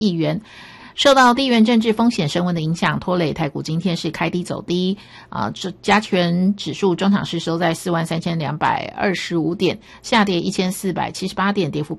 亿元。受到地缘政治风险升温的影响，拖累台股今天是开低走低加权指数中场是收在43225点，下跌1478点，跌幅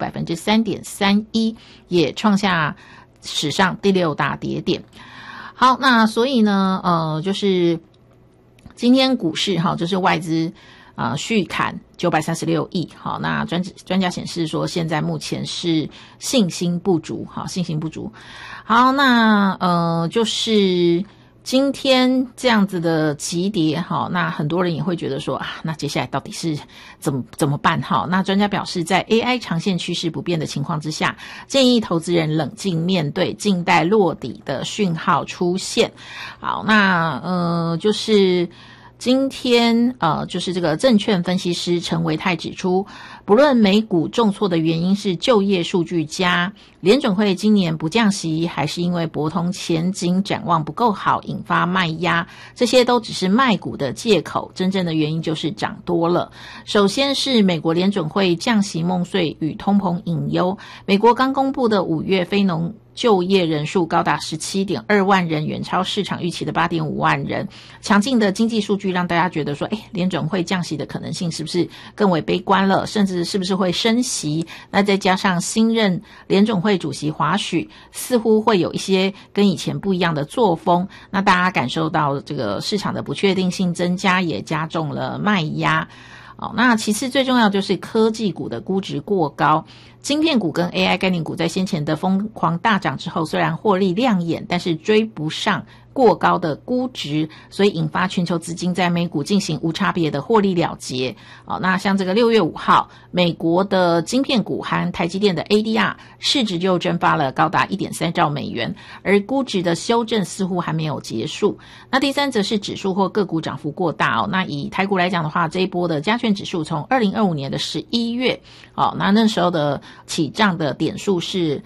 3.31%， 也创下史上第6大跌点。好，那所以呢就是今天股市就是外资续砍936亿。好，那专家显示说，现在目前是信心不足。好，那就是今天这样子的急跌，好，那很多人也会觉得说那接下来到底是怎么办？好，那专家表示，在 AI 长线趋势不变的情况之下，建议投资人冷静面对，静待落底的讯号出现。好，那就是今天就是这个证券分析师陈维泰指出，不论美股重挫的原因是就业数据佳，联准会今年不降息，还是因为博通前景展望不够好引发卖压，这些都只是卖股的借口，真正的原因就是涨多了。首先是美国联准会降息梦碎与通膨隐忧，美国刚公布的5月非农就业人数高达 17.2 万人，远超市场预期的 8.5 万人。强劲的经济数据让大家觉得说联准会降息的可能性是不是更为悲观了，甚至是不是会升息。那再加上新任联准会主席华许似乎会有一些跟以前不一样的作风，那大家感受到这个市场的不确定性增加，也加重了卖压。那其次最重要就是科技股的估值过高，晶片股跟 AI 概念股在先前的疯狂大涨之后，虽然获利亮眼，但是追不上过高的估值，所以引发全球资金在美股进行无差别的获利了结。那像这个6月5号，美国的晶片股和台积电的 ADR 市值就蒸发了高达 1.3 兆美元，而估值的修正似乎还没有结束。那第三则是指数或个股涨幅过大那以台股来讲的话，这一波的加权指数从2025年的11月那时候的起涨的点数是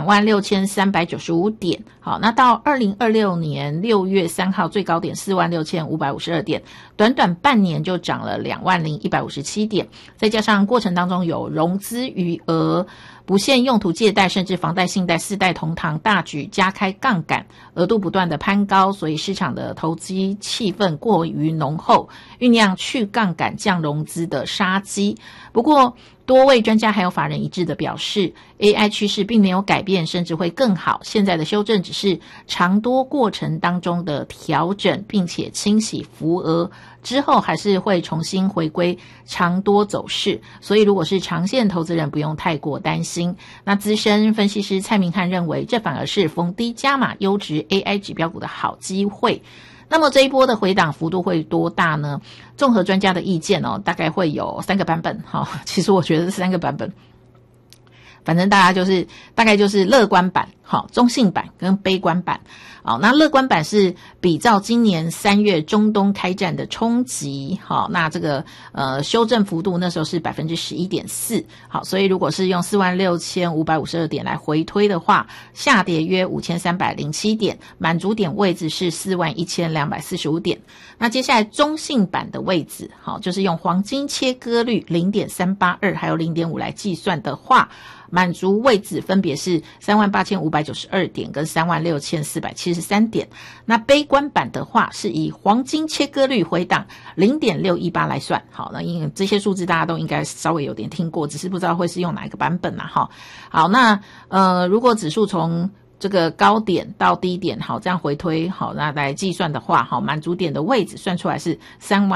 26,395 点。好，那到2026年6月3号最高点 46,552 点，短短半年就涨了 20,157 点，再加上过程当中有融资余额、不限用途借贷甚至房贷信贷4代同堂大举加开杠杆，额度不断的攀高，所以市场的投机气氛过于浓厚，酝酿去杠杆降融资的杀机。不过多位专家还有法人一致的表示， AI 趋势并没有改变，甚至会更好，现在的修正只是长多过程当中的调整，并且清洗浮额之后还是会重新回归长多走势，所以如果是长线投资人不用太过担心。那资深分析师蔡明汉认为，这反而是逢低加码优质 AI 指标股的好机会。那么这一波的回档幅度会多大呢？综合专家的意见大概会有3个版本。其实我觉得这3个版本反正大概就是乐观版、中性版跟悲观版。那乐观版是比照今年3月中东开战的冲击，那这个修正幅度那时候是 11.4%。好，所以如果是用 46,552 点来回推的话，下跌约 5,307 点，满足点位置是 41,245 点。那接下来中性版的位置，就是用黄金切割率 0.382 还有 0.5 来计算的话，满足位置分别是 38,592 点跟 36,473 点。那悲观版的话是以黄金切割率回档 0.618 来算。好，那因为这些数字大家都应该稍微有点听过，只是不知道会是用哪一个版本好，那如果指数从这个高点到低点，好，这样回推，好，那来计算的话，好，满足点的位置算出来是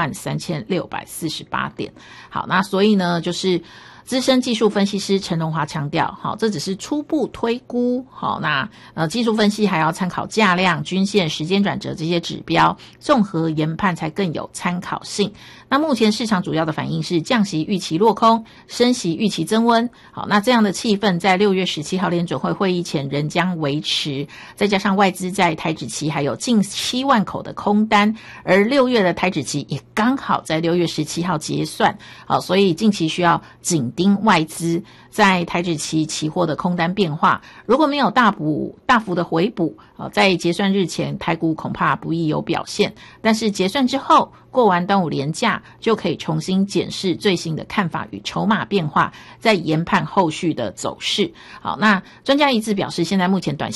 33,648 点。好，那所以呢，就是资深技术分析师陈荣华强调，好，这只是初步推估，好，那技术分析还要参考价量、均线、时间转折这些指标，综合研判才更有参考性。那目前市场主要的反应是降息预期落空，升息预期增温。好，那这样的气氛在6月17号联准会会议前仍将维持，再加上外资在台指期还有近7万口的空单，而6月的台指期也刚好在6月17号结算。好，所以近期需要紧盯外资在台指期期货的空单变化，如果没有大幅的回补，在结算日前台股恐怕不易有表现，但是结算之后过完端午连假，就可以重新检视最新的看法与筹码变化，再研判后续的走势。好，那专家一致表示，现在目前短